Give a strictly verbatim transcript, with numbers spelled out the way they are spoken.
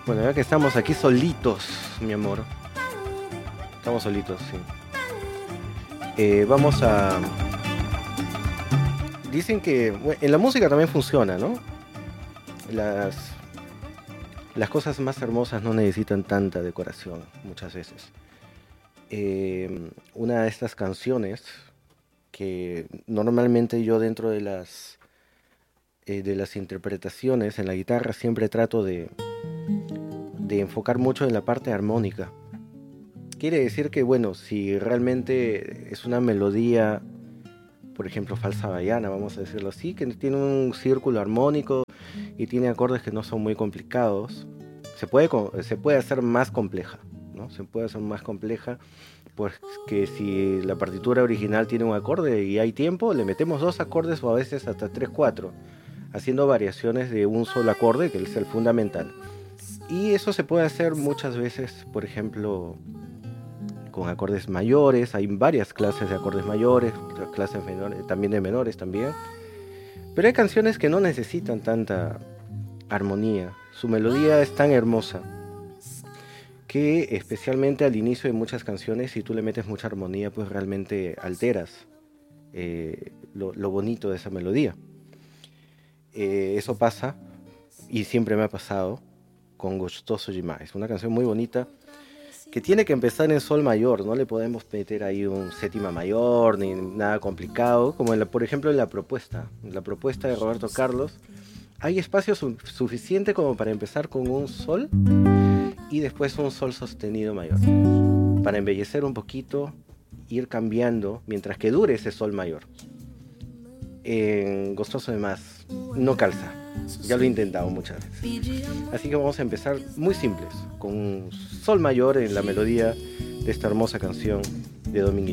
Bueno, ya que estamos aquí solitos, mi amor. Estamos solitos, sí. Eh, vamos a... Dicen que bueno, en la música también funciona, ¿no? Las, las cosas más hermosas no necesitan tanta decoración muchas veces. Eh, una de estas canciones que normalmente yo dentro de las, eh, de las interpretaciones en la guitarra siempre trato de, de enfocar mucho en la parte armónica. Quiere decir que, bueno, si realmente es una melodía, por ejemplo, falsa hawaiana, vamos a decirlo así, que tiene un círculo armónico y tiene acordes que no son muy complicados, se puede, se puede hacer más compleja, ¿no? Se puede hacer más compleja, pues que si la partitura original tiene un acorde y hay tiempo, le metemos dos acordes o a veces hasta tres, cuatro, haciendo variaciones de un solo acorde, que es el fundamental. Y eso se puede hacer muchas veces, por ejemplo, con acordes mayores. Hay varias clases de acordes mayores, clases menores, también de menores también. Pero hay canciones que no necesitan tanta armonía. Su melodía es tan hermosa que especialmente al inicio de muchas canciones, si tú le metes mucha armonía, pues realmente alteras eh, lo, lo bonito de esa melodía. Eh, eso pasa, y siempre me ha pasado, con Gostoso Demais. Es una canción muy bonita, que tiene que empezar en sol mayor, no le podemos meter ahí un séptima mayor ni nada complicado, como en la, por ejemplo en la propuesta, en la propuesta de Roberto Carlos, hay espacio su suficiente como para empezar con un sol y después un sol sostenido mayor, para embellecer un poquito, ir cambiando mientras que dure ese sol mayor. En Gostoso Demais no calza, ya lo he intentado muchas veces. Así que vamos a empezar muy simples, con un sol mayor en la melodía de esta hermosa canción de Dominguito.